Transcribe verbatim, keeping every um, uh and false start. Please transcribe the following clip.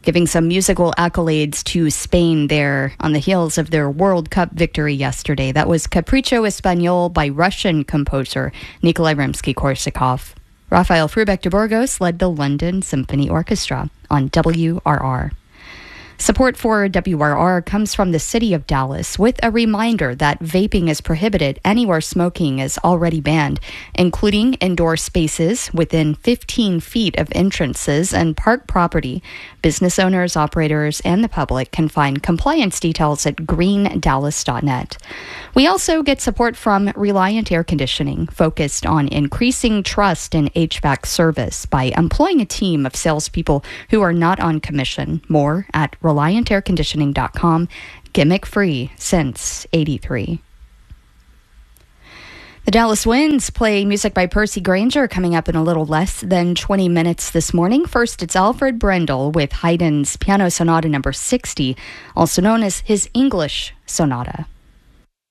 Giving some musical accolades to Spain there on the heels of their World Cup victory yesterday. That was Capricho Español by Russian composer Nikolai Rimsky-Korsakov. Rafael Frubeck de Burgos led the London Symphony Orchestra on W R R. Support for W R R comes from the City of Dallas with a reminder that vaping is prohibited anywhere smoking is already banned, including indoor spaces within fifteen feet of entrances and park property. Business owners, operators, and the public can find compliance details at green dallas dot net. We also get support from Reliant Air Conditioning, focused on increasing trust in H V A C service by employing a team of salespeople who are not on commission. More at reliant air conditioning dot com. Gimmick free since eighty-three. The Dallas Winds play music by Percy Granger coming up in a little less than twenty minutes this morning. First, it's Alfred Brendel with Haydn's Piano Sonata number sixty, also known as his English Sonata.